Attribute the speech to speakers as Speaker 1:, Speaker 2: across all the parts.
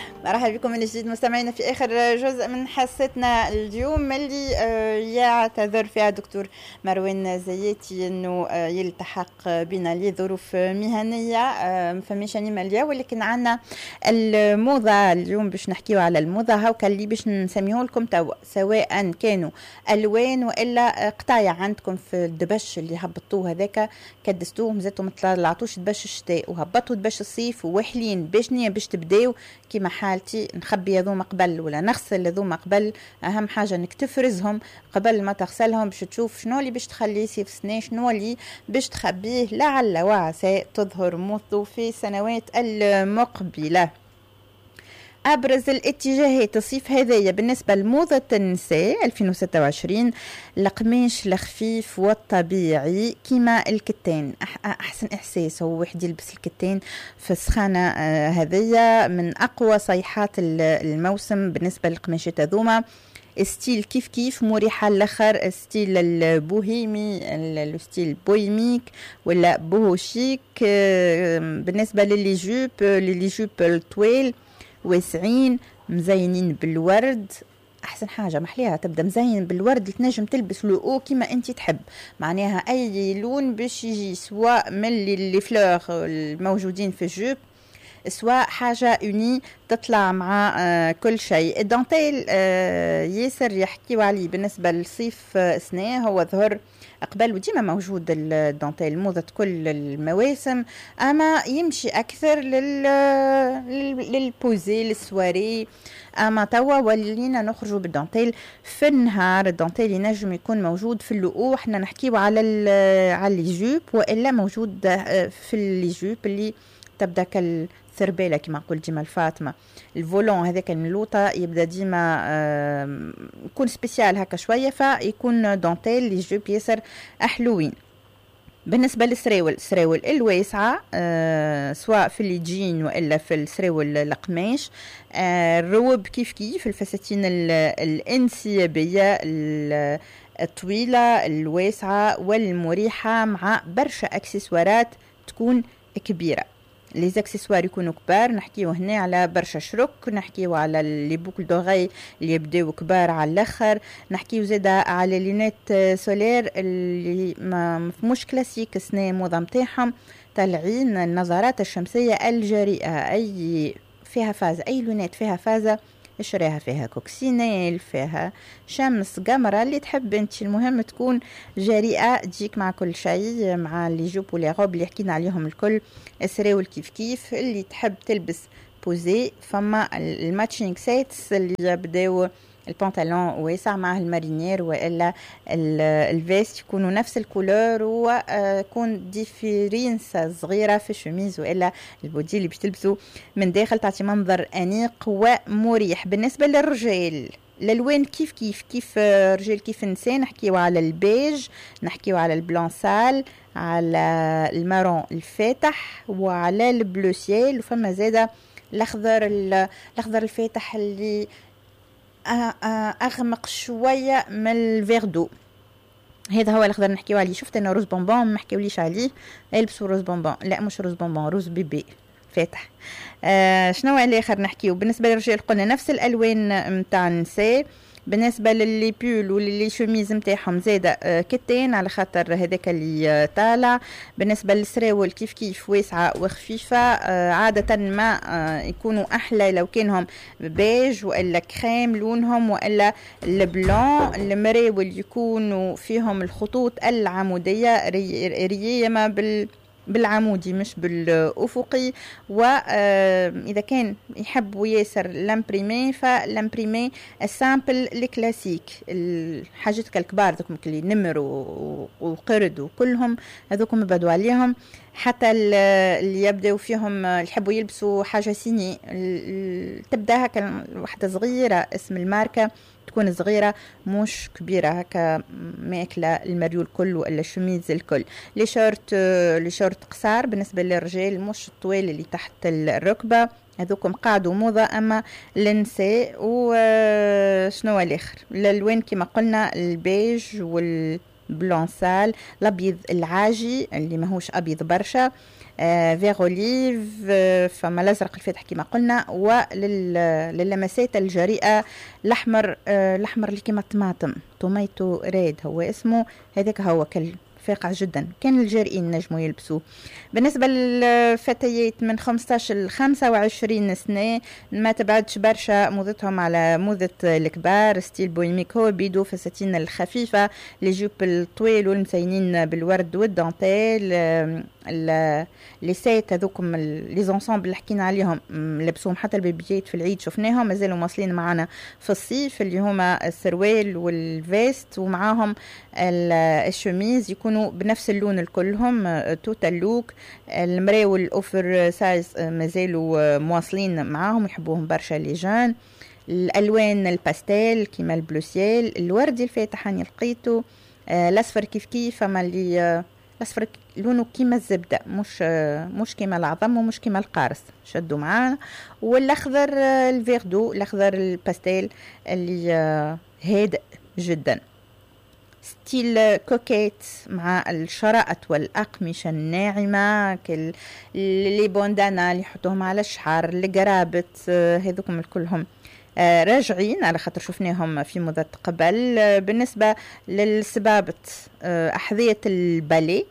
Speaker 1: مرحبا بكم من جديد مستمعينا في آخر جزء من حصتنا اليوم اللي يعتذر فيها دكتور مروان زياتي أنه يلتحق بنا لظروف مهنية فماش مالية، ولكن عنا الموضة اليوم باش نحكيو على الموضة هاوكا اللي باش نسميه لكم توا، سواء كانوا ألوان وإلا قطايع عندكم في الدبش اللي هبطوه هذاك كدستوهم زيتوا مطلعتوش دبش الشتاء وهبطوا دبش الصيف ووحلين باش تبداو كيما حالتي نخبي هذوما قبل ولا نغسل هذوما قبل. اهم حاجه انك تفرزهم قبل ما تغسلهم باش تشوف شنو اللي باش تخليه في سنه، شنو اللي باش تخبيه لعل وعسى تظهر موضته في السنوات المقبله. أبرز الاتجاهات الصيف هذايا بالنسبة لموضة النساء 2026 القماش الخفيف والطبيعي كيما الكتان، أحسن إحساس هو واحد يلبس الكتان في السخانة. هذايا من أقوى صيحات الموسم بالنسبة للقماشات هذوما. ستيل كيف مريحة الاخر، ستيل البوهيمي، الستيل بوهيميك ولا بوهوشيك. بالنسبة للي جوب الطويل واسعين مزينين بالورد، احسن حاجه محليها تبدا مزين بالورد، تنجم تلبس لو كيما انت تحب، معناها اي لون باش يجي سواء من اللي فلور الموجودين في الجوب سواء حاجه اوني تطلع مع كل شيء. الدانتيل ياسر يحكيوا عليه بالنسبه للصيف سنه، هو ظهر قبل وديما موجود الدانتيل موضة كل المواسم، اما يمشي اكثر للبوزي للسواري. اما توا ولينا نخرجوا بالدانتيل في النهار. الدانتيل ينجم يكون موجود في اللؤلؤ، احنا نحكيو على لي جوب، والا موجود في لي جوب اللي تبدا كالثربيله كما نقول ديما الفاطمه. الفولون هذاك الملوطه يبدا ديما يكون سبيسيال هكا شويه، فيكون دانتيل لي جوب ياسر احلوين. بالنسبه للسراول الواسعه سواء في الجين والا في السراول القماش. الروب كيف الفساتين الانسيابيه الطويله الواسعه والمريحه مع برشا اكسسوارات تكون كبيره. لي زاكسيسوار يكونوا كبار، نحكيو هنا على برشا شروك، نحكيو على لي بوكل دوغي اللي يبداو كبار على الاخر، نحكيو زاده على لينيت سولير اللي ما مش كلاسيك سنه موضه نتاعهم، طالعين النظارات الشمسيه الجريئه، اي فيها فازه، اي لونات فيها فازه اشريها، فيها كوكسينيل، فيها شمس قمرة اللي تحب انت، المهم تكون جريئة تجيك مع كل شيء، مع اللي جوب ولي غوب اللي حكينا عليهم الكل. السراول كيف اللي تحب تلبس بوزي، فما الماتشينج سيتس اللي بداو البنطلون واسع مع المارينير والا الفيست يكونوا نفس الكولور، ويكون ديفيرينسا صغيره في الشميز والا البودي اللي باش تلبسوا من داخل، تعطي منظر انيق ومريح. بالنسبه للرجال الالوان كيف رجال كيف نساء، نحكيو على البيج، نحكيو على البلان سال، على المارون الفاتح وعلى البلو سيل، وفما زاده الاخضر الفاتح اللي اغمق شويه من الفيردو. هذا هو الاخضر نحكيو عليه. شفت انا روز بونبون ما حكيوليش عليه، يلبسوا روز بونبون، لا مش روز بونبون، روز بيبي فاتح. شنو الاخر نحكيو بالنسبه للرجال؟ قلنا نفس الالوان نتاع النساء. بالنسبه للي بول وللي شوميز نتاعهم زاده كتان على خاطر هذاك اللي طالع. بالنسبه للسراول كيف واسعه وخفيفه، عاده ما يكونوا احلى لو كانهم بيج والا كريم لونهم والا البلون. المراول يكونوا فيهم الخطوط العموديه ريما بالعمودي مش بالأفقي، وإذا كان يحبوا ياسر الامبريمي فالامبريمي السامبل الكلاسيك، الحاجات كالكبار ذوكم اللي نمر وقرد وكلهم هذوكم بدوا عليهم. حتى اللي يبداو فيهم اللي يحبوا يلبسوا حاجة سيني، تبدأ هكا واحدة صغيرة اسم الماركة، تكون صغيرة مش كبيرة هكا ماكلة المريول كله ولا الشميز الكل. لي شورت قصار بالنسبة للرجال مش الطويل اللي تحت الركبة، هذوكم قاعدوا موضة. أما النساء وشنو الآخر الألوان كما قلنا البيج بلون سال، الابيض العاجي اللي ماهوش ابيض برشا، فيغ اوليف، فما الازرق الفاتح كما قلنا، وللمسات الجريئه الاحمر اللي كما الطماطم، توميتو ريد هو اسمه، هذاك هو فاقع جدا، كان الجارئين نجموا يلبسوه. بالنسبة للفتيات من 15 ل 25 سنة ما تبعدش برشا موضتهم على موضة الكبار، ستيل بويميكو، بيدو فساتين الخفيفة، الجيوب الطويل والمسينين بالورد والدانتيل، لي سيت هذوكم لي زونسومبل اللي حكينا عليهم لبسوهم حتى البيبيات في العيد شفناهم، مازالوا واصلين معنا في الصيف، اللي هما السروال والفيست ومعاهم الشميز يكونوا بنفس اللون الكلهم توتال لوك. المراي والاوفر سايز مازالوا مواصلين معاهم، يحبوهم برشا لي جان. الالوان الباستيل كيما البلوسيال، الوردي الفاتح اني لقيته، الاصفر كيف اما اللي الاصفر لونه كيما الزبده، مش كيما العظم ومش كيما القارص، شدوا معانا. والاخضر الفيردو، الاخضر الباستيل اللي هادئ جدا، ستيل كوكيت مع الشرائط والأقمشة الناعمة، اللي بوندانا اللي يحطوهم على الشعر، القرابت، هذوكم الكلهم راجعين على خاطر شفناهم في مدة قبل. بالنسبة للسبابت أحذية البالي،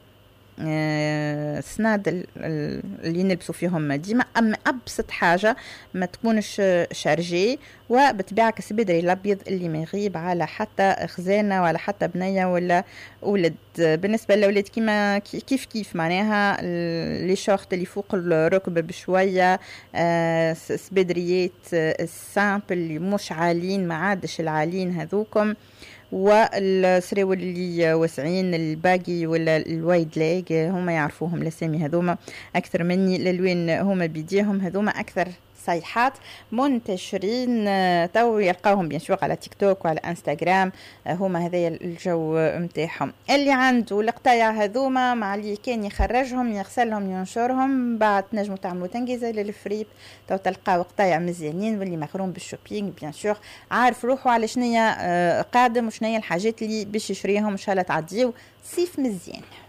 Speaker 1: سناد اللي نلبسوا فيهم ديما، اما ابسط حاجه ما تكونش شارجي، وبتبيع كسبدري الابيض اللي ما يغيب على حتى خزانه ولا حتى بنيه ولا ولد. بالنسبه للاولاد كيف معناها لي شورت اللي فوق الركبه بشويه، سبدريات السامبل اللي مش عالين، ما عادش العالين هذوكم، والسراول اللي واسعين الباقي ولا الوايد لاج، هما يعرفوهم الاسامي هذوما اكثر مني، الالوان هما بيديهم هذوما اكثر صيحات منتشرين تو يلقاوهم بيان سور على تيك توك وعلى انستغرام، هما هذايا الجو متاعهم. اللي عنده القطايع هذوما مع اللي كان يخرجهم يغسلهم ينشرهم، بعد تنجموا تعملوا تنجيزه للفريب تو تلقاو قطايع مزيانين، واللي مغروم بالشوبينغ بيان سور عارف روحوا على شنيا قادم وشنيا الحاجات اللي باش يشريهم، ان شاء الله تعديو صيف مزيان.